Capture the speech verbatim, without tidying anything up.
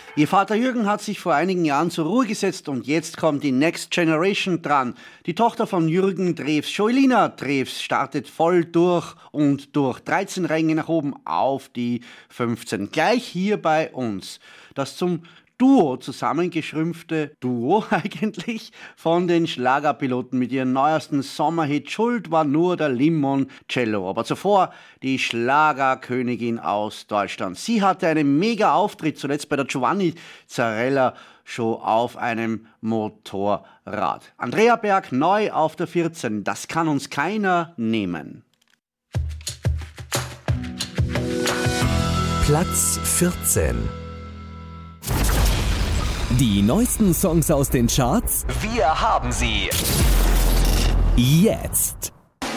Ihr Vater Jürgen hat sich vor einigen Jahren zur Ruhe gesetzt und jetzt kommt die Next Generation dran. Die Tochter von Jürgen Drews, Joelina Drews, startet voll durch und durch. dreizehn Ränge nach oben auf die fünfzehn. Gleich hier bei uns. Das zum Duo zusammengeschrumpfte Duo eigentlich von den Schlagerpiloten mit ihrem neuesten Sommerhit Schuld war nur der Limoncello. Aber zuvor die Schlagerkönigin aus Deutschland. Sie hatte einen mega Auftritt zuletzt bei der Giovanni Zarella Show auf einem Motorrad. Andrea Berg neu auf der vierzehn. Das kann uns keiner nehmen. Platz vierzehn. Die neuesten Songs aus den Charts? Wir haben sie. Jetzt.